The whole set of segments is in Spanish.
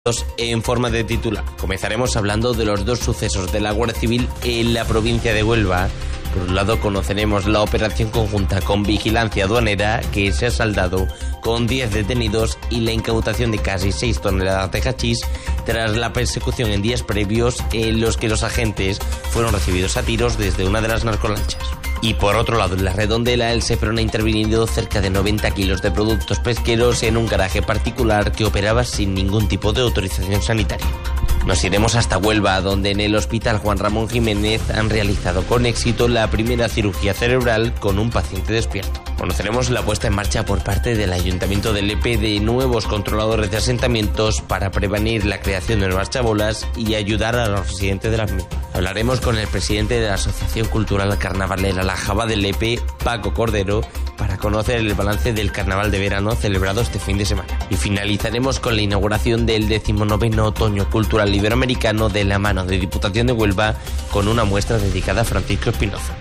En forma de titular, comenzaremos hablando de los dos sucesos de la Guardia Civil en la provincia de Huelva. Por un lado, conoceremos la operación conjunta con vigilancia aduanera que se ha saldado con 10 detenidos y la incautación de casi 6 toneladas de hachís tras la persecución en días previos en los que los agentes fueron recibidos a tiros desde una de las narcolanchas. Y por otro lado, en la Redondela, el Seprona ha intervenido cerca de 90 kilos de productos pesqueros en un garaje particular que operaba sin ningún tipo de autorización sanitaria. Nos iremos hasta Huelva, donde en el Hospital Juan Ramón Jiménez han realizado con éxito la primera cirugía cerebral con un paciente despierto. Conoceremos la puesta en marcha por parte del Ayuntamiento de Lepe de nuevos controladores de asentamientos para prevenir la creación de nuevas chabolas y ayudar a los residentes de las mismas. Hablaremos con el presidente de la Asociación Cultural Carnavalera La Java de Lepe, Paco Cordero, para conocer el balance del carnaval de verano celebrado este fin de semana. Y finalizaremos con la inauguración del 19º Otoño Cultural Iberoamericano de la mano de Diputación de Huelva con una muestra dedicada a Francisco Espinoza.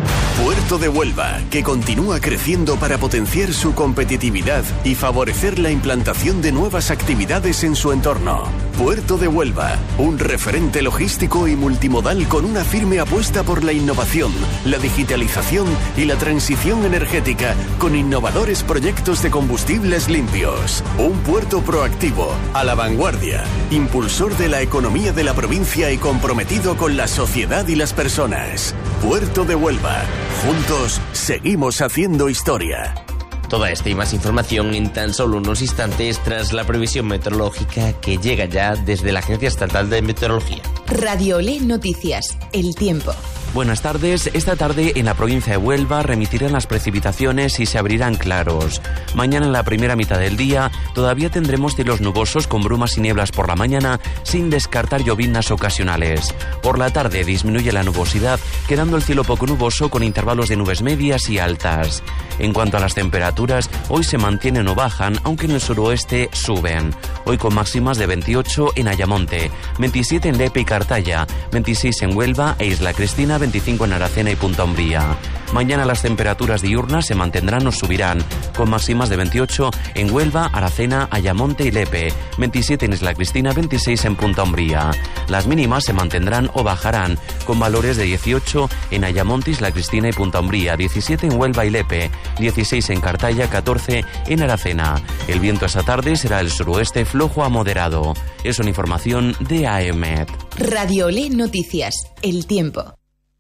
Puerto de Huelva, que continúa creciendo para potenciar su competitividad y favorecer la implantación de nuevas actividades en su entorno. Puerto de Huelva, un referente logístico y multimodal con una firme apuesta por la innovación, la digitalización y la transición energética con innovadores proyectos de combustibles limpios. Un puerto proactivo, a la vanguardia, impulsor de la economía de la provincia y comprometido con la sociedad y las personas. Puerto de Huelva. Juntos seguimos haciendo historia. Toda esta y más información en tan solo unos instantes tras la previsión meteorológica que llega ya desde la Agencia Estatal de Meteorología. Radio Olé Noticias, el tiempo. Buenas tardes. Esta tarde en la provincia de Huelva remitirán las precipitaciones y se abrirán claros. Mañana en la primera mitad del día todavía tendremos cielos nubosos con brumas y nieblas por la mañana, sin descartar lloviznas ocasionales. Por la tarde disminuye la nubosidad, quedando el cielo poco nuboso con intervalos de nubes medias y altas. En cuanto a las temperaturas, hoy se mantienen o bajan, aunque en el suroeste suben. Hoy con máximas de 28 en Ayamonte, 27 en Lepe y Cartaya, 26 en Huelva e Isla Cristina, 25 en Aracena y Punta Umbría. Mañana las temperaturas diurnas se mantendrán o subirán, con máximas de 28 en Huelva, Aracena, Ayamonte y Lepe, 27 en Isla Cristina, 26 en Punta Umbría. Las mínimas se mantendrán o bajarán, con valores de 18 en Ayamonte, Isla Cristina y Punta Umbría, 17 en Huelva y Lepe, 16 en Cartaya, 14 en Aracena. El viento esta tarde será el suroeste flojo a moderado. Es una información de AEMET. Radio Olé Noticias, el tiempo.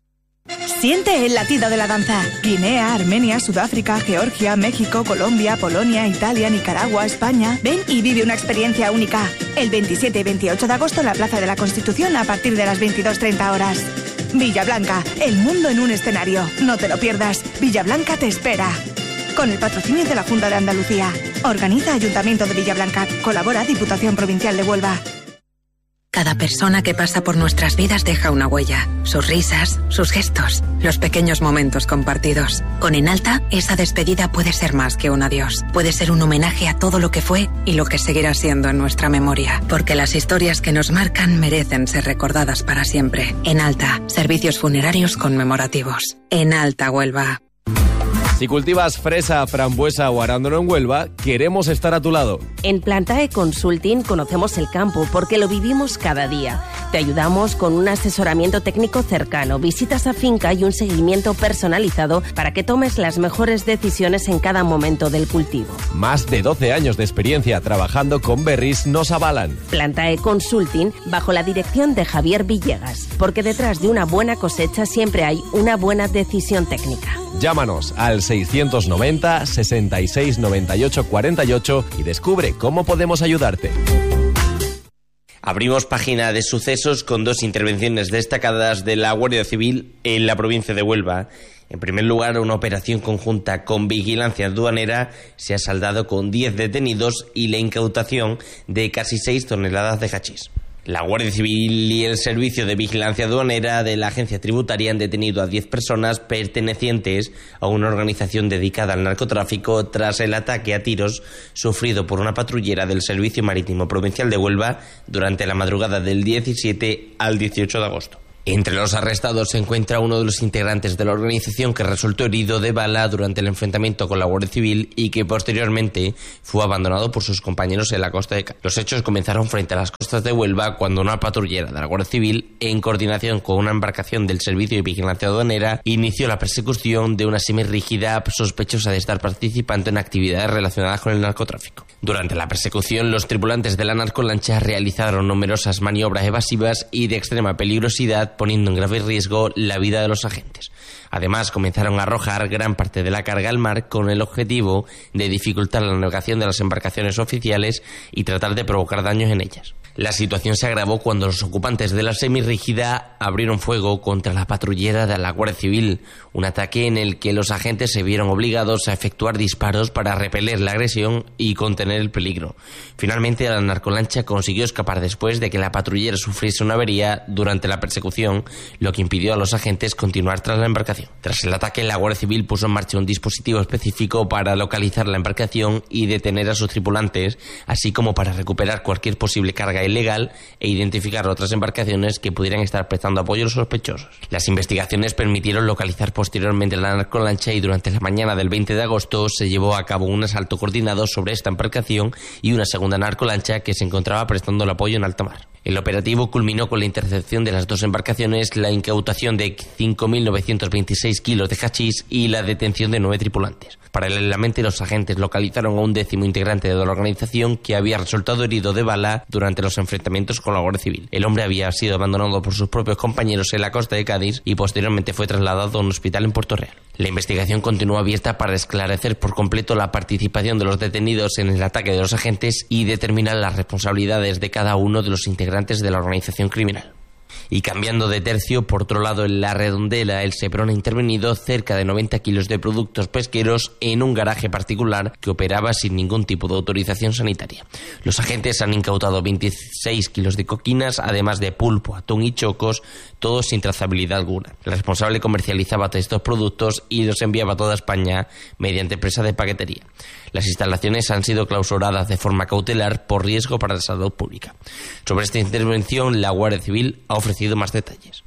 Siente el latido de la danza. Guinea, Armenia, Sudáfrica, Georgia, México, Colombia, Polonia, Italia, Nicaragua, España. Ven y vive una experiencia única. El 27 y 28 de agosto en la Plaza de la Constitución a partir de las 22:30 horas. Villablanca, el mundo en un escenario. No te lo pierdas. Villablanca te espera. Con el patrocinio de la Junta de Andalucía. Organiza Ayuntamiento de Villablanca. Colabora Diputación Provincial de Huelva. Cada persona que pasa por nuestras vidas deja una huella. Sus risas, sus gestos, los pequeños momentos compartidos. Con Enalta, esa despedida puede ser más que un adiós. Puede ser un homenaje a todo lo que fue y lo que seguirá siendo en nuestra memoria. Porque las historias que nos marcan merecen ser recordadas para siempre. Enalta, servicios funerarios conmemorativos. Enalta Huelva. Si cultivas fresa, frambuesa o arándano en Huelva, queremos estar a tu lado. En Plantae Consulting conocemos el campo porque lo vivimos cada día. Te ayudamos con un asesoramiento técnico cercano, visitas a finca y un seguimiento personalizado para que tomes las mejores decisiones en cada momento del cultivo. Más de 12 años de experiencia trabajando con berries nos avalan. Plantae Consulting bajo la dirección de Javier Villegas, porque detrás de una buena cosecha siempre hay una buena decisión técnica. Llámanos al 690 66 98 48 y descubre cómo podemos ayudarte. Abrimos página de sucesos con dos intervenciones destacadas de la Guardia Civil en la provincia de Huelva. En primer lugar, una operación conjunta con vigilancia aduanera se ha saldado con 10 detenidos y la incautación de casi 6 toneladas de hachís. La Guardia Civil y el Servicio de Vigilancia Aduanera de la Agencia Tributaria han detenido a 10 personas pertenecientes a una organización dedicada al narcotráfico tras el ataque a tiros sufrido por una patrullera del Servicio Marítimo Provincial de Huelva durante la madrugada del 17 al 18 de agosto. Entre los arrestados se encuentra uno de los integrantes de la organización que resultó herido de bala durante el enfrentamiento con la Guardia Civil y que posteriormente fue abandonado por sus compañeros en la costa de Cádiz. Los hechos comenzaron frente a las costas de Huelva cuando una patrullera de la Guardia Civil, en coordinación con una embarcación del Servicio de Vigilancia Aduanera, inició la persecución de una semirrígida sospechosa de estar participando en actividades relacionadas con el narcotráfico. Durante la persecución, los tripulantes de la narcolancha realizaron numerosas maniobras evasivas y de extrema peligrosidad, poniendo en grave riesgo la vida de los agentes. Además, comenzaron a arrojar gran parte de la carga al mar con el objetivo de dificultar la navegación de las embarcaciones oficiales y tratar de provocar daños en ellas. La situación se agravó cuando los ocupantes de la semirrígida abrieron fuego contra la patrullera de la Guardia Civil, un ataque en el que los agentes se vieron obligados a efectuar disparos para repeler la agresión y contener el peligro. Finalmente, la narcolancha consiguió escapar después de que la patrullera sufriese una avería durante la persecución, lo que impidió a los agentes continuar tras la embarcación. Tras el ataque, la Guardia Civil puso en marcha un dispositivo específico para localizar la embarcación y detener a sus tripulantes, así como para recuperar cualquier posible carga ilegal e identificar otras embarcaciones que pudieran estar prestando apoyo a los sospechosos. Las investigaciones permitieron localizar posteriormente la narcolancha y durante la mañana del 20 de agosto se llevó a cabo un asalto coordinado sobre esta embarcación y una segunda narcolancha que se encontraba prestando el apoyo en alta mar. El operativo culminó con la intercepción de las dos embarcaciones, la incautación de 5.926 kilos de hachís y la detención de 9 tripulantes. Paralelamente, los agentes localizaron a un 10º integrante de la organización que había resultado herido de bala durante los enfrentamientos con la Guardia Civil. El hombre había sido abandonado por sus propios compañeros en la costa de Cádiz y posteriormente fue trasladado a un hospital en Puerto Real. La investigación continúa abierta para esclarecer por completo la participación de los detenidos en el ataque de los agentes y determinar las responsabilidades de cada uno de los integrantes de la organización criminal. Y cambiando de tercio, por otro lado, en La Redondela, el Seprona ha intervenido cerca de 90 kilos de productos pesqueros en un garaje particular que operaba sin ningún tipo de autorización sanitaria. Los agentes han incautado 26 kilos de coquinas, además de pulpo, atún y chocos, todos sin trazabilidad alguna. El responsable comercializaba estos productos y los enviaba a toda España mediante empresa de paquetería. Las instalaciones han sido clausuradas de forma cautelar por riesgo para la salud pública. Sobre esta intervención, la Guardia Civil ha ofrecido más detalles.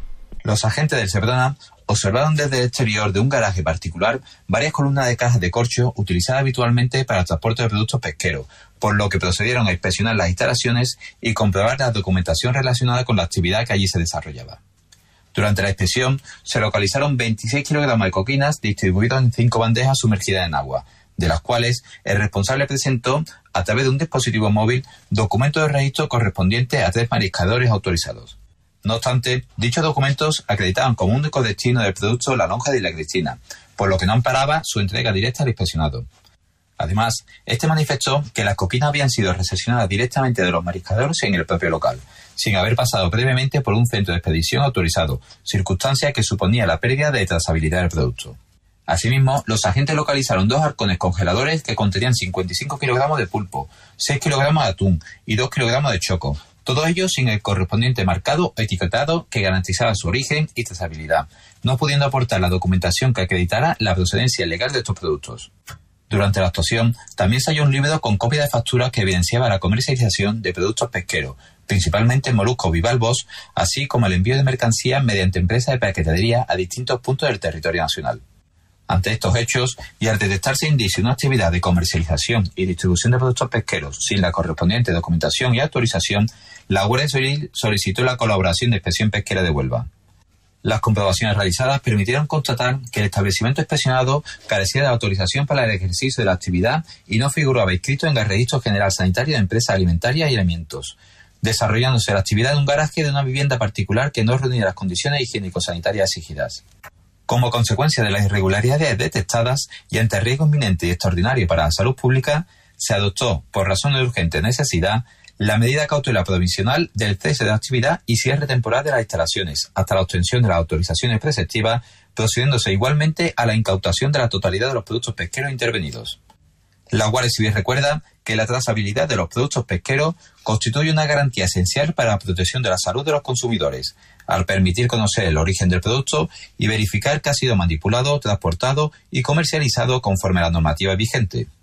Los agentes del Seprona observaron desde el exterior de un garaje particular varias columnas de cajas de corcho utilizadas habitualmente para el transporte de productos pesqueros, por lo que procedieron a inspeccionar las instalaciones y comprobar la documentación relacionada con la actividad que allí se desarrollaba. Durante la inspección se localizaron 26 kilogramos de coquinas distribuidos en 5 bandejas sumergidas en agua, de las cuales el responsable presentó, a través de un dispositivo móvil, documentos de registro correspondientes a 3 mariscadores autorizados. No obstante, dichos documentos acreditaban como único destino del producto la lonja de la Cristina, por lo que no amparaba su entrega directa al inspeccionado. Además, este manifestó que las coquinas habían sido recepcionadas directamente de los mariscadores en el propio local, sin haber pasado previamente por un centro de expedición autorizado, circunstancia que suponía la pérdida de trazabilidad del producto. Asimismo, los agentes localizaron 2 arcones congeladores que contenían 55 kilogramos de pulpo, 6 kilogramos de atún y 2 kilogramos de choco, todo ello sin el correspondiente marcado o etiquetado que garantizaba su origen y trazabilidad, no pudiendo aportar la documentación que acreditara la procedencia legal de estos productos. Durante la actuación, también se halló un libro con copia de facturas que evidenciaba la comercialización de productos pesqueros, principalmente moluscos bivalvos, así como el envío de mercancías mediante empresas de paquetería a distintos puntos del territorio nacional. Ante estos hechos, y al detectarse indicios de una actividad de comercialización y distribución de productos pesqueros sin la correspondiente documentación y autorización, la Guardia Civil solicitó la colaboración de Inspección Pesquera de Huelva. Las comprobaciones realizadas permitieron constatar que el establecimiento inspeccionado carecía de autorización para el ejercicio de la actividad y no figuraba inscrito en el Registro General Sanitario de Empresas Alimentarias y Alimentos, desarrollándose la actividad en un garaje de una vivienda particular que no reunía las condiciones higiénico-sanitarias exigidas. Como consecuencia de las irregularidades detectadas y ante el riesgo inminente y extraordinario para la salud pública, se adoptó, por razón de urgente necesidad, la medida cautelar provisional del cese de la actividad y cierre temporal de las instalaciones, hasta la obtención de las autorizaciones preceptivas, procediéndose igualmente a la incautación de la totalidad de los productos pesqueros intervenidos. La Guardia Civil recuerda que la trazabilidad de los productos pesqueros constituye una garantía esencial para la protección de la salud de los consumidores, al permitir conocer el origen del producto y verificar que ha sido manipulado, transportado y comercializado conforme a la normativa vigente.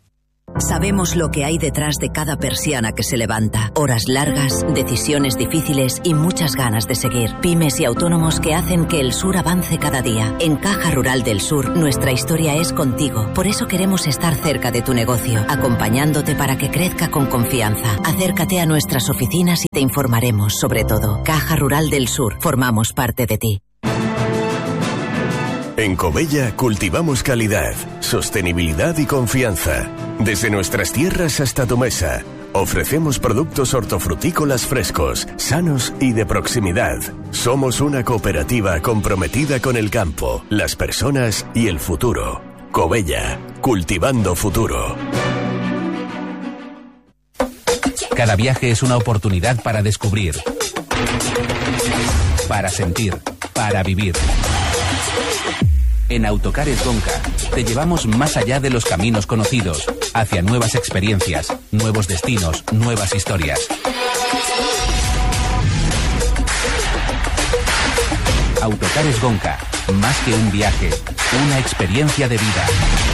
Sabemos lo que hay detrás de cada persiana que se levanta. Horas largas, decisiones difíciles y muchas ganas de seguir. Pymes y autónomos que hacen que el sur avance cada día. En Caja Rural del Sur, nuestra historia es contigo. Por eso queremos estar cerca de tu negocio, acompañándote para que crezca con confianza. Acércate a nuestras oficinas y te informaremos sobre todo. Caja Rural del Sur, formamos parte de ti. En Covella cultivamos calidad, sostenibilidad y confianza. Desde nuestras tierras hasta tu mesa, ofrecemos productos hortofrutícolas frescos, sanos y de proximidad. Somos una cooperativa comprometida con el campo, las personas y el futuro. Covella, cultivando futuro. Cada viaje es una oportunidad para descubrir, para sentir, para vivir. En Autocares Gonca te llevamos más allá de los caminos conocidos, hacia nuevas experiencias, nuevos destinos, nuevas historias. Autocares Gonca, más que un viaje, una experiencia de vida.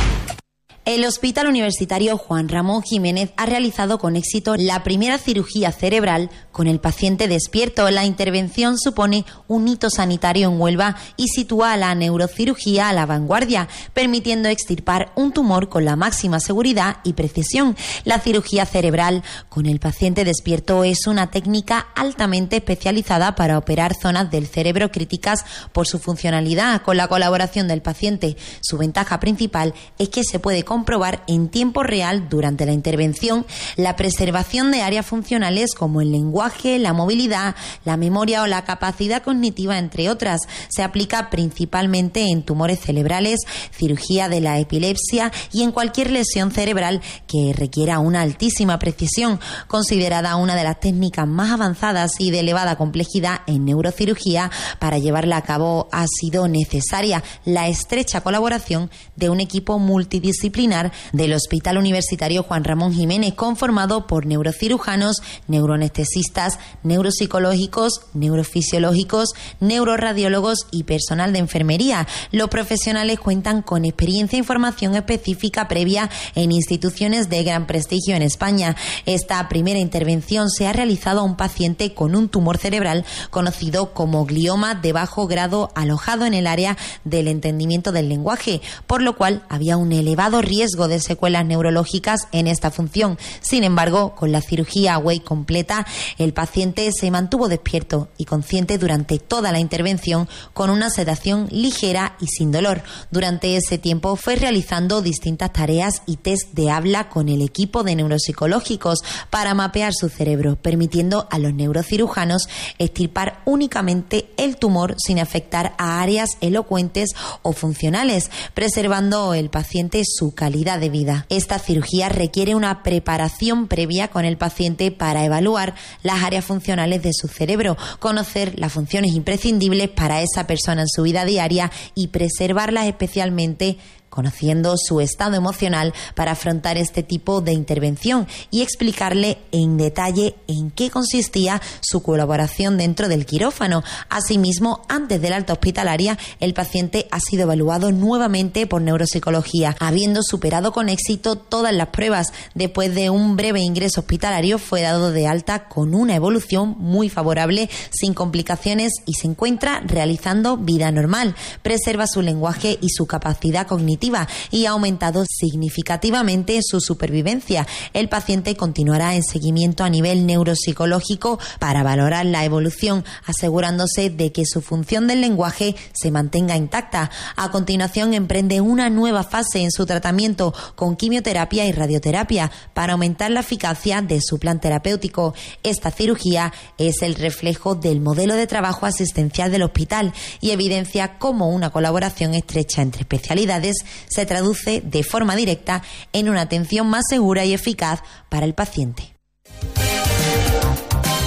El Hospital Universitario Juan Ramón Jiménez ha realizado con éxito la primera cirugía cerebral con el paciente despierto. La intervención supone un hito sanitario en Huelva y sitúa a la neurocirugía a la vanguardia, permitiendo extirpar un tumor con la máxima seguridad y precisión. La cirugía cerebral con el paciente despierto es una técnica altamente especializada para operar zonas del cerebro críticas por su funcionalidad, con la colaboración del paciente. Su ventaja principal es que se puede comprobar en tiempo real durante la intervención la preservación de áreas funcionales como el lenguaje, la movilidad, la memoria o la capacidad cognitiva, entre otras. Se aplica principalmente en tumores cerebrales, cirugía de la epilepsia y en cualquier lesión cerebral que requiera una altísima precisión. Considerada una de las técnicas más avanzadas y de elevada complejidad en neurocirugía, para llevarla a cabo ha sido necesaria la estrecha colaboración de un equipo multidisciplinar del Hospital Universitario Juan Ramón Jiménez, conformado por neurocirujanos, neuroanestesistas, neuropsicológicos, neurofisiológicos, neuroradiólogos y personal de enfermería. Los profesionales cuentan con experiencia y formación específica previa en instituciones de gran prestigio en España. Esta primera intervención se ha realizado a un paciente con un tumor cerebral conocido como glioma de bajo grado alojado en el área del entendimiento del lenguaje, por lo cual había un elevado riesgo de secuelas neurológicas en esta función. Sin embargo, con la cirugía Wake completa, el paciente se mantuvo despierto y consciente durante toda la intervención con una sedación ligera y sin dolor. Durante ese tiempo fue realizando distintas tareas y test de habla con el equipo de neuropsicológicos para mapear su cerebro, permitiendo a los neurocirujanos extirpar únicamente el tumor sin afectar a áreas elocuentes o funcionales, preservando el paciente su calidad de vida. Esta cirugía requiere una preparación previa con el paciente para evaluar las áreas funcionales de su cerebro, conocer las funciones imprescindibles para esa persona en su vida diaria y preservarlas especialmente conociendo su estado emocional para afrontar este tipo de intervención y explicarle en detalle en qué consistía su colaboración dentro del quirófano. Asimismo, antes del alta hospitalaria, el paciente ha sido evaluado nuevamente por neuropsicología, habiendo superado con éxito todas las pruebas. Después de un breve ingreso hospitalario, fue dado de alta con una evolución muy favorable, sin complicaciones, y se encuentra realizando vida normal. Preserva su lenguaje y su capacidad cognitiva y ha aumentado significativamente su supervivencia. El paciente continuará en seguimiento a nivel neuropsicológico para valorar la evolución, asegurándose de que su función del lenguaje se mantenga intacta. A continuación, emprende una nueva fase en su tratamiento con quimioterapia y radioterapia para aumentar la eficacia de su plan terapéutico. Esta cirugía es el reflejo del modelo de trabajo asistencial del hospital y evidencia cómo una colaboración estrecha entre especialidades se traduce de forma directa en una atención más segura y eficaz para el paciente.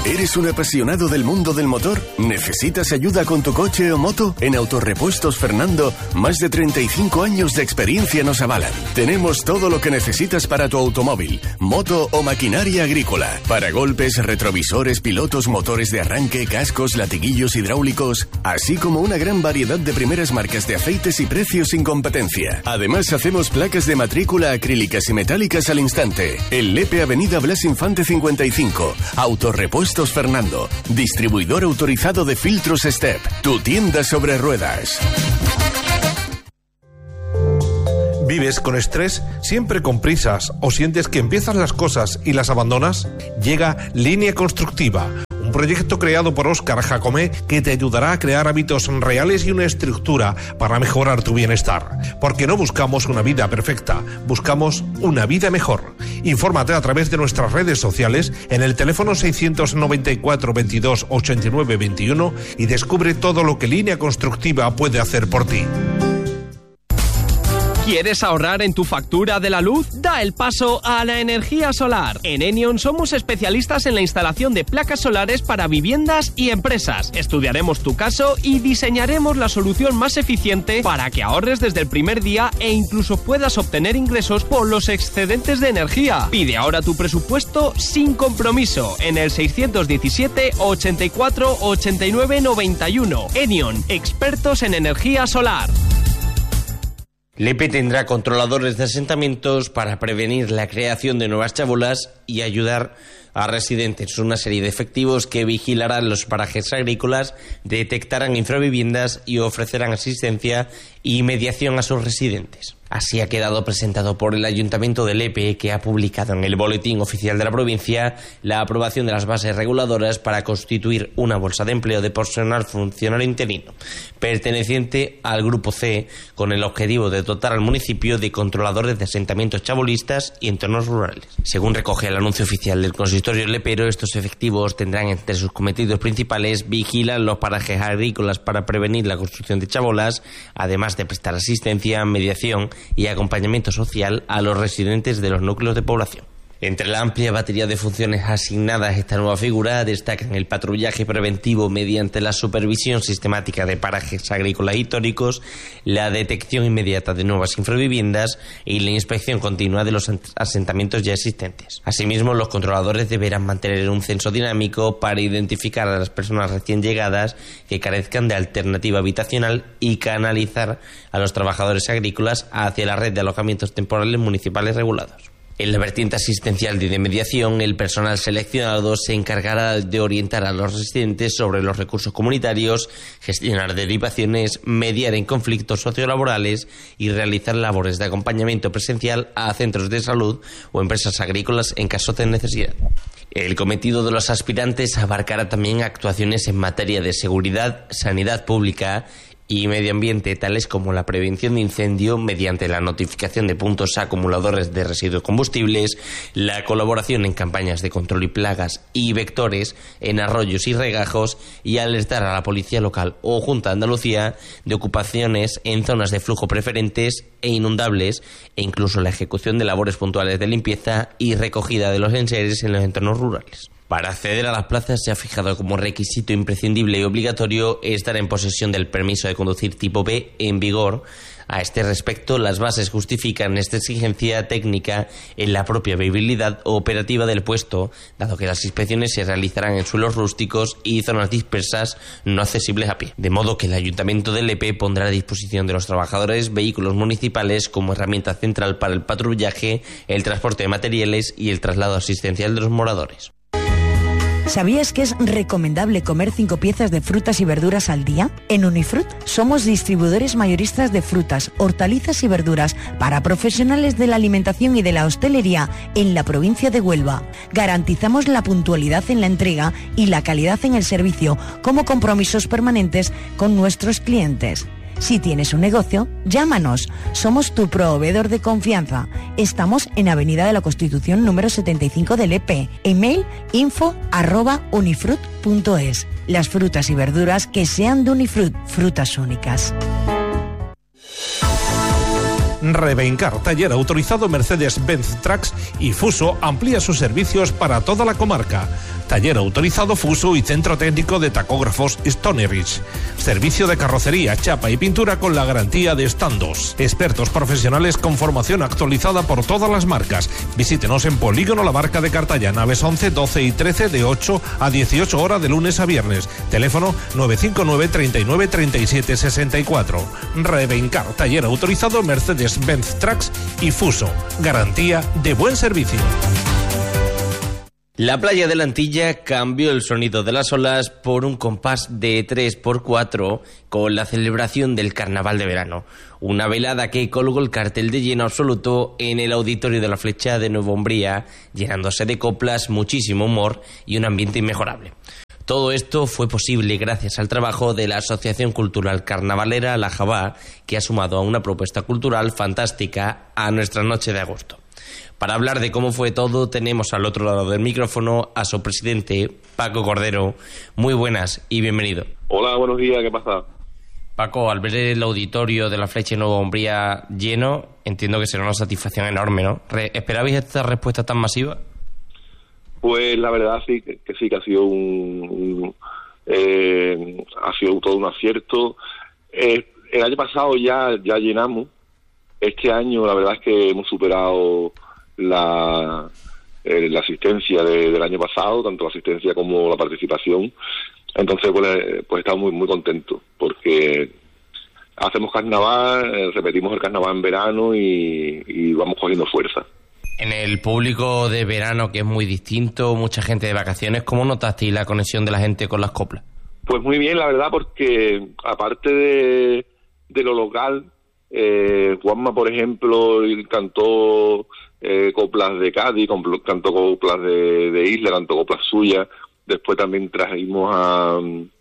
¿Eres un apasionado del mundo del motor? ¿Necesitas ayuda con tu coche o moto? En Autorepuestos Fernando, más de 35 años de experiencia nos avalan. Tenemos todo lo que necesitas para tu automóvil, moto o maquinaria agrícola. Paragolpes, retrovisores, pilotos, motores de arranque, cascos, latiguillos hidráulicos, así como una gran variedad de primeras marcas de aceites y precios sin competencia. Además, hacemos placas de matrícula acrílicas y metálicas al instante. En Lepe, Avenida Blas Infante 55. Autorepuestos Fernando, distribuidor autorizado de filtros Step, tu tienda sobre ruedas. ¿Vives con estrés? ¿Siempre con prisas? ¿O sientes que empiezas las cosas y las abandonas? Llega Línea Constructiva, un proyecto creado por Óscar Jacomé que te ayudará a crear hábitos reales y una estructura para mejorar tu bienestar. Porque no buscamos una vida perfecta, buscamos una vida mejor. Infórmate a través de nuestras redes sociales en el teléfono 694 22 89 21 y descubre todo lo que Línea Constructiva puede hacer por ti. ¿Quieres ahorrar en tu factura de la luz? Da el paso a la energía solar. En Enion somos especialistas en la instalación de placas solares para viviendas y empresas. Estudiaremos tu caso y diseñaremos la solución más eficiente para que ahorres desde el primer día e incluso puedas obtener ingresos por los excedentes de energía. Pide ahora tu presupuesto sin compromiso en el 617 84 89 91. Enion, expertos en energía solar. Lepe tendrá controladores de asentamientos para prevenir la creación de nuevas chabolas y ayudar a residentes. Una serie de efectivos que vigilarán los parajes agrícolas, detectarán infraviviendas y ofrecerán asistencia y mediación a sus residentes. Así ha quedado presentado por el Ayuntamiento de Lepe, que ha publicado en el Boletín Oficial de la provincia la aprobación de las bases reguladoras para constituir una bolsa de empleo de personal funcionario interino, perteneciente al Grupo C, con el objetivo de dotar al municipio de controladores de asentamientos chabolistas y entornos rurales. Según recoge el anuncio oficial del consistorio lepero, estos efectivos tendrán entre sus cometidos principales vigilar los parajes agrícolas para prevenir la construcción de chabolas, además de prestar asistencia, mediación y acompañamiento social a los residentes de los núcleos de población. Entre la amplia batería de funciones asignadas a esta nueva figura destacan el patrullaje preventivo mediante la supervisión sistemática de parajes agrícolas históricos, la detección inmediata de nuevas infraviviendas y la inspección continua de los asentamientos ya existentes. Asimismo, los controladores deberán mantener un censo dinámico para identificar a las personas recién llegadas que carezcan de alternativa habitacional y canalizar a los trabajadores agrícolas hacia la red de alojamientos temporales municipales regulados. En la vertiente asistencial y de mediación, el personal seleccionado se encargará de orientar a los residentes sobre los recursos comunitarios, gestionar derivaciones, mediar en conflictos sociolaborales y realizar labores de acompañamiento presencial a centros de salud o empresas agrícolas en caso de necesidad. El cometido de los aspirantes abarcará también actuaciones en materia de seguridad, sanidad pública y medio ambiente, tales como la prevención de incendio mediante la notificación de puntos acumuladores de residuos combustibles, la colaboración en campañas de control y plagas y vectores en arroyos y regajos y alertar a la policía local o Junta de Andalucía de ocupaciones en zonas de flujo preferentes e inundables, e incluso la ejecución de labores puntuales de limpieza y recogida de los enseres en los entornos rurales. Para acceder a las plazas se ha fijado como requisito imprescindible y obligatorio estar en posesión del permiso de conducir tipo B en vigor. A este respecto, las bases justifican esta exigencia técnica en la propia viabilidad operativa del puesto, dado que las inspecciones se realizarán en suelos rústicos y zonas dispersas no accesibles a pie. De modo que el Ayuntamiento de Lepe pondrá a disposición de los trabajadores vehículos municipales como herramienta central para el patrullaje, el transporte de materiales y el traslado asistencial de los moradores. ¿Sabías que es recomendable comer 5 piezas de frutas y verduras al día? En Unifrut somos distribuidores mayoristas de frutas, hortalizas y verduras para profesionales de la alimentación y de la hostelería en la provincia de Huelva. Garantizamos la puntualidad en la entrega y la calidad en el servicio como compromisos permanentes con nuestros clientes. Si tienes un negocio, llámanos. Somos tu proveedor de confianza. Estamos en Avenida de la Constitución número 75 del EP. Email info@unifrut.es. Las frutas y verduras que sean de Unifrut, frutas únicas. Revencar, taller autorizado Mercedes-Benz Trucks y Fuso amplía sus servicios para toda la comarca. taller autorizado Fuso y centro técnico de tacógrafos Stoneridge. Servicio de carrocería, chapa y pintura con la garantía de Standos. Expertos profesionales con formación actualizada por todas las marcas. Visítenos en Polígono La Barca de Cartaya, naves 11, 12 y 13 de 8 a 18 horas de lunes a viernes. Teléfono 959 39 37 64. Revencar, taller autorizado Mercedes-Benz Trucks y Fuso. Garantía de buen servicio. La playa de la Antilla cambió el sonido de las olas por un compás de 3x4 con la celebración del Carnaval de Verano. Una velada que colgó el cartel de lleno absoluto en el auditorio de la Flecha de Nueva Umbría, llenándose de coplas, muchísimo humor y un ambiente inmejorable. Todo esto fue posible gracias al trabajo de la Asociación Cultural Carnavalera La Jabá, que ha sumado a una propuesta cultural fantástica a nuestra noche de agosto. Para hablar de cómo fue todo, tenemos al otro lado del micrófono a su presidente, Paco Cordero. Muy buenas y bienvenido. Hola, buenos días, ¿qué pasa? Paco, al ver el auditorio de la Flecha de Nueva Umbría lleno, entiendo que será una satisfacción enorme, ¿no? ¿Esperabais esta respuesta tan masiva? Pues la verdad sí que ha sido ha sido todo un acierto. El año pasado ya llenamos. Este año la verdad es que hemos superado la asistencia del año pasado, tanto la asistencia como la participación. Entonces pues estamos muy muy contentos porque hacemos carnaval, repetimos el carnaval en verano y vamos cogiendo fuerza. En el público de verano, que es muy distinto, mucha gente de vacaciones, ¿cómo notasteis la conexión de la gente con las coplas? Pues muy bien, la verdad, porque aparte de lo local, Juanma, por ejemplo, cantó coplas de Cádiz, cantó coplas de Isla, cantó coplas suyas. Después también trajimos a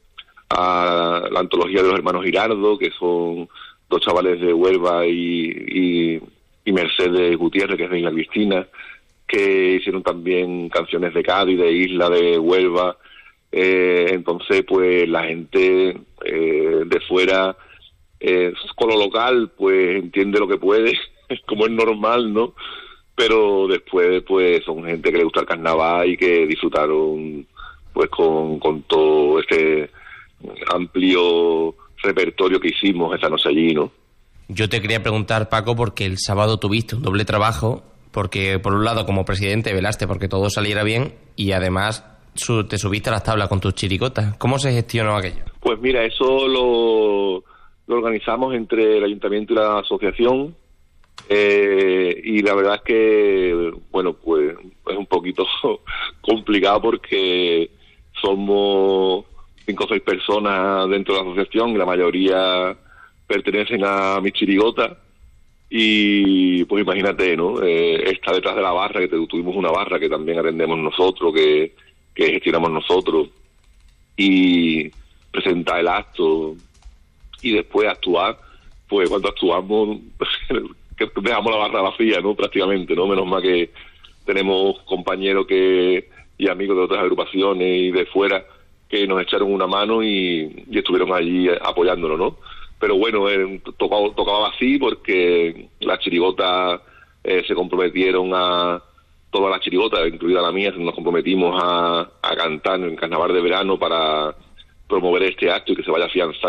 la antología de los hermanos Girardo, que son dos chavales de Huelva y Mercedes Gutiérrez, que es de Isla Cristina, que hicieron también canciones de Cádiz, de Isla, de Huelva. Entonces, pues la gente de fuera, con lo local, pues entiende lo que puede, como es normal, ¿no? Pero después, pues son gente que le gusta el carnaval y que disfrutaron, pues con todo este amplio repertorio que hicimos esa noche allí, ¿no? Yo te quería preguntar, Paco, porque el sábado tuviste un doble trabajo, porque por un lado como presidente velaste porque todo saliera bien y además te subiste a las tablas con tus chiricotas. ¿Cómo se gestionó aquello? Pues mira, eso lo organizamos entre el ayuntamiento y la asociación y la verdad es que, bueno, pues es un poquito complicado porque somos 5 o 6 personas dentro de la asociación y la mayoría pertenecen a mi chirigota y pues imagínate, ¿no? Está detrás de la barra, que tuvimos una barra que también atendemos nosotros, que gestionamos nosotros, y presentar el acto y después actuar. Pues cuando actuamos que dejamos la barra vacía, ¿no? Prácticamente, ¿no? Menos mal que tenemos compañeros y amigos de otras agrupaciones y de fuera que nos echaron una mano y estuvieron allí apoyándonos, ¿no? Pero bueno, tocaba así porque las chirigotas se comprometieron todas las chirigotas, incluida la mía, nos comprometimos a cantar en Carnaval de Verano para promover este acto y que se vaya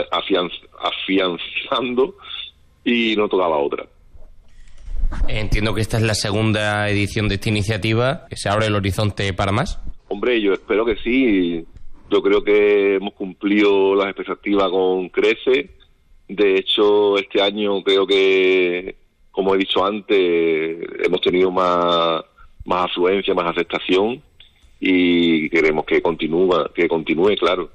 afianzando, y no tocaba otra. Entiendo que esta es la segunda edición de esta iniciativa. ¿Se abre el horizonte para más? Hombre, yo espero que sí. Yo creo que hemos cumplido las expectativas con Crece. De hecho, este año creo que, como he dicho antes, hemos tenido más afluencia, más aceptación y queremos que continúe, claro.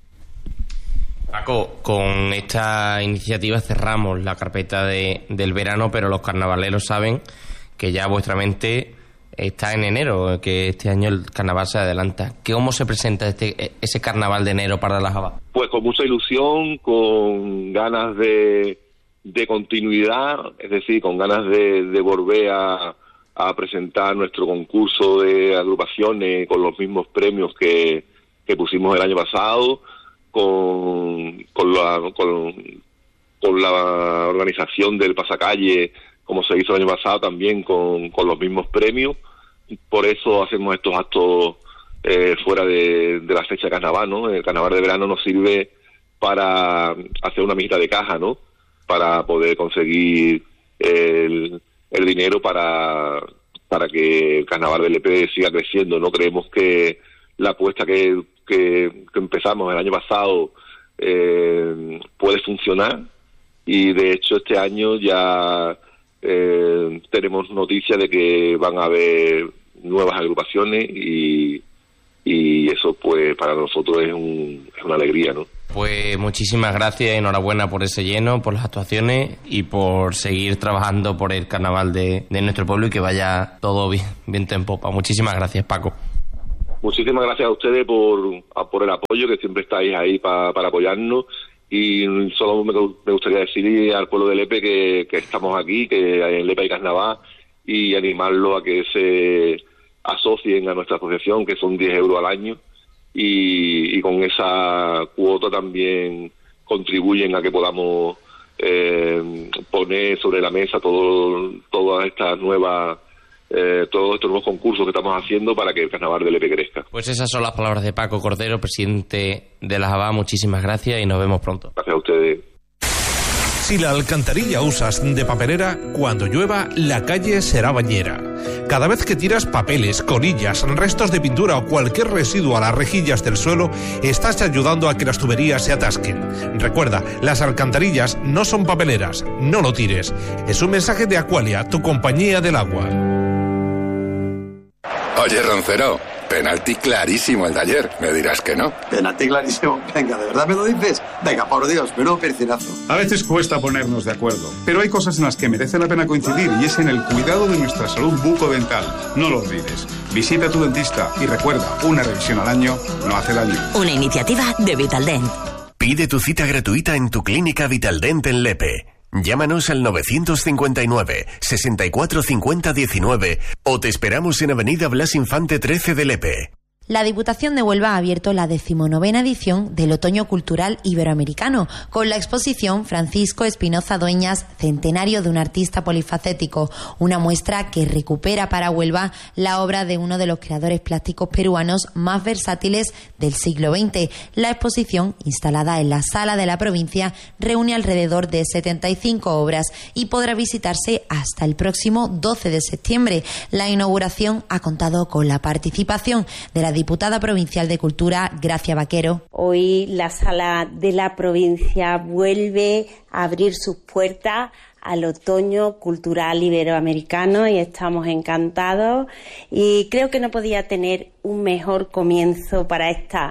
Paco, con esta iniciativa cerramos la carpeta del verano, pero los carnavaleros saben que ya vuestra mente está en enero, que este año el carnaval se adelanta. ¿Cómo se presenta ese carnaval de enero para la Jabá? Pues con mucha ilusión, con ganas de continuidad, es decir, con ganas de volver a presentar nuestro concurso de agrupaciones con los mismos premios que pusimos el año pasado, con la organización del pasacalle, como se hizo el año pasado, también con los mismos premios. Por eso hacemos estos actos fuera de la fecha de carnaval, ¿no? El carnaval de verano nos sirve para hacer una mitad de caja, ¿no? Para poder conseguir el dinero para que el carnaval del Lepe siga creciendo, ¿no? Creemos que la apuesta que empezamos el año pasado puede funcionar, y de hecho este año ya tenemos noticias de que van a haber nuevas agrupaciones y eso pues para nosotros es una alegría, ¿no? Pues muchísimas gracias y enhorabuena por ese lleno, por las actuaciones y por seguir trabajando por el carnaval de nuestro pueblo y que vaya todo bien, viento en popa. Muchísimas gracias, Paco. Muchísimas gracias a ustedes por el apoyo, que siempre estáis ahí para apoyarnos, y solo me gustaría decir al pueblo de Lepe que estamos aquí, que en Lepe hay carnaval, y animarlo a que se asocien a nuestra asociación, que son 10 euros al año, y con esa cuota también contribuyen a que podamos poner sobre la mesa todas estas nuevas todos estos nuevos concursos que estamos haciendo para que el carnaval de Lepe crezca. Pues esas son las palabras de Paco Cordero, presidente de la JAVA. Muchísimas gracias y nos vemos pronto. Gracias a ustedes. Si la alcantarilla usas de papelera, cuando llueva, la calle será bañera. Cada vez que tiras papeles, colillas, restos de pintura o cualquier residuo a las rejillas del suelo, estás ayudando a que las tuberías se atasquen. Recuerda, las alcantarillas no son papeleras, no lo tires. Es un mensaje de Aqualia, tu compañía del agua. Oye, Roncero, penalti clarísimo el de ayer. Me dirás que no. Penalti clarísimo. Venga, ¿de verdad me lo dices? Venga, por Dios, menudo percinazo. A veces cuesta ponernos de acuerdo, pero hay cosas en las que merece la pena coincidir, y es en el cuidado de nuestra salud bucodental. No lo olvides. Visita a tu dentista y recuerda, una revisión al año no hace daño. Una iniciativa de Vitaldent. Pide tu cita gratuita en tu clínica Vitaldent en Lepe. Llámanos al 959 64 50 19 o te esperamos en Avenida Blas Infante 13 de Lepe. La Diputación de Huelva ha abierto la 19ª edición del Otoño Cultural Iberoamericano con la exposición Francisco Espinoza Dueñas, Centenario de un artista polifacético, una muestra que recupera para Huelva la obra de uno de los creadores plásticos peruanos más versátiles del siglo XX. La exposición, instalada en la Sala de la Provincia, reúne alrededor de 75 obras y podrá visitarse hasta el próximo 12 de septiembre. La inauguración ha contado con la participación de la diputada provincial de Cultura, Gracia Vaquero. Hoy la Sala de la Provincia vuelve a abrir sus puertas al Otoño Cultural Iberoamericano y estamos encantados, y creo que no podía tener un mejor comienzo para esta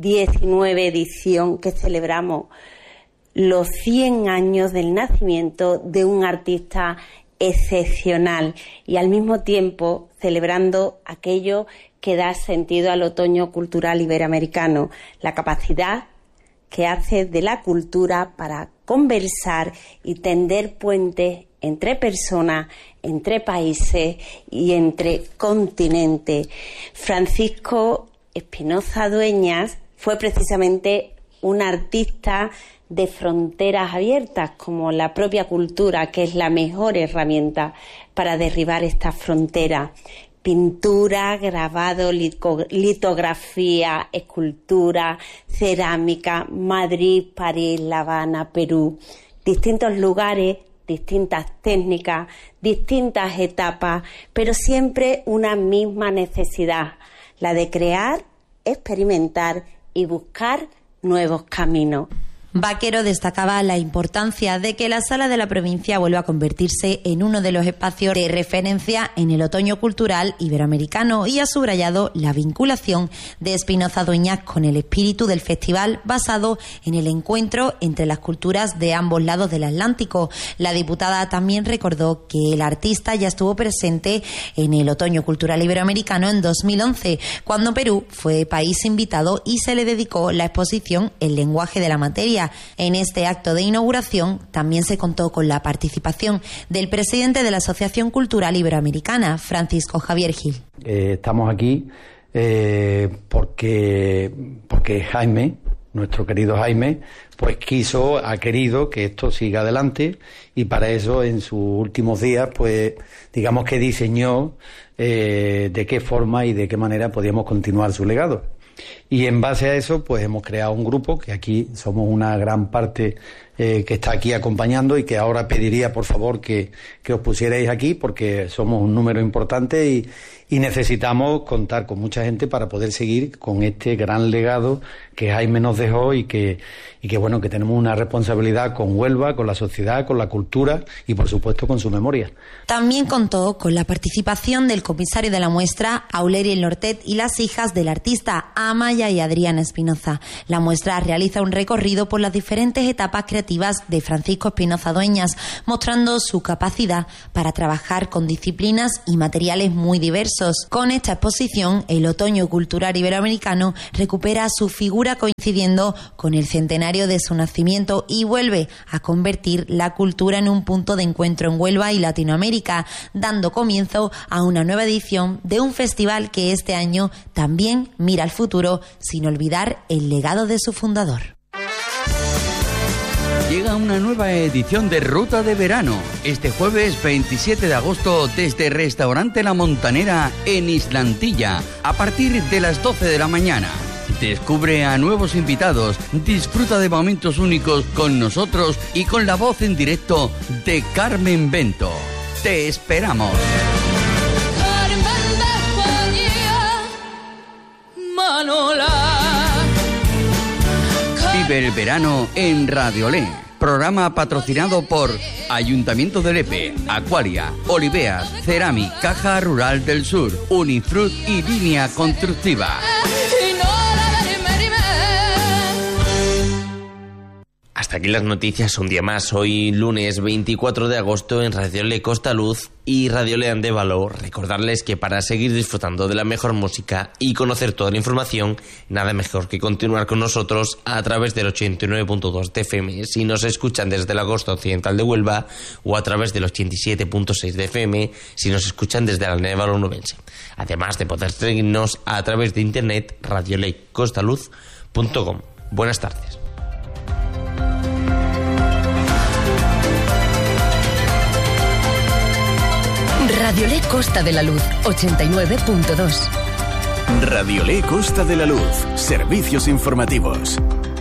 19 edición que celebramos los 100 años del nacimiento de un artista excepcional y al mismo tiempo celebrando aquello que da sentido al Otoño Cultural Iberoamericano, la capacidad que hace de la cultura para conversar y tender puentes entre personas, entre países y entre continentes. Francisco Espinoza Dueñas fue precisamente un artista de fronteras abiertas, como la propia cultura, que es la mejor herramienta para derribar estas fronteras. Pintura, grabado, litografía, escultura, cerámica, Madrid, París, La Habana, Perú. Distintos lugares, distintas técnicas, distintas etapas, pero siempre una misma necesidad, la de crear, experimentar y buscar nuevos caminos. Vaquero destacaba la importancia de que la Sala de la Provincia vuelva a convertirse en uno de los espacios de referencia en el Otoño Cultural Iberoamericano y ha subrayado la vinculación de Espinoza Dueñas con el espíritu del festival basado en el encuentro entre las culturas de ambos lados del Atlántico. La diputada también recordó que el artista ya estuvo presente en el Otoño Cultural Iberoamericano en 2011, cuando Perú fue país invitado y se le dedicó la exposición El lenguaje de la materia. En este acto de inauguración también se contó con la participación del presidente de la Asociación Cultural Iberoamericana, Francisco Javier Gil. Estamos aquí porque Jaime nuestro querido Jaime, pues ha querido que esto siga adelante, y para eso en sus últimos días, pues digamos que diseñó de qué forma y de qué manera podíamos continuar su legado. Y en base a eso, pues hemos creado un grupo, que aquí somos una gran parte que está aquí acompañando, y que ahora pediría por favor que os pusierais aquí, porque somos un número importante y necesitamos contar con mucha gente para poder seguir con este gran legado que Jaime nos dejó, y que bueno, que tenemos una responsabilidad con Huelva, con la sociedad, con la cultura y por supuesto con su memoria. También contó con la participación del comisario de la muestra, Auleriel Nortet, y las hijas del artista, Amaya y Adriana Espinoza. La muestra realiza un recorrido por las diferentes etapas creativas de Francisco Espinoza Dueñas, mostrando su capacidad para trabajar con disciplinas y materiales muy diversos. Con esta exposición, el Otoño Cultural Iberoamericano recupera su figura coincidiendo con el centenario de su nacimiento y vuelve a convertir la cultura en un punto de encuentro en Huelva y Latinoamérica, dando comienzo a una nueva edición de un festival que este año también mira al futuro, sin olvidar el legado de su fundador. Llega una nueva edición de Ruta de Verano, este jueves 27 de agosto desde Restaurante La Montanera en Islantilla, a partir de las 12 de la mañana. Descubre a nuevos invitados, disfruta de momentos únicos con nosotros y con la voz en directo de Carmen Bento. ¡Te esperamos! Vive el verano en Radiolé. Programa patrocinado por Ayuntamiento de Lepe, Aqualia, Oliveas, Ceramic, Caja Rural del Sur, Unifrut y Línea Constructiva. Hasta aquí las noticias un día más. Hoy lunes 24 de agosto en Radiolé Costa Luz y Radiolé Andévalo. Recordarles que para seguir disfrutando de la mejor música y conocer toda la información, nada mejor que continuar con nosotros a través del 89.2 de FM si nos escuchan desde la costa occidental de Huelva, o a través del 87.6 de FM si nos escuchan desde la Andévalo onubense. Además de poder seguirnos a través de internet, radiolecostaluz.com. Buenas tardes. Radiolé Costa de la Luz, 89.2. Radiolé Costa de la Luz, servicios informativos.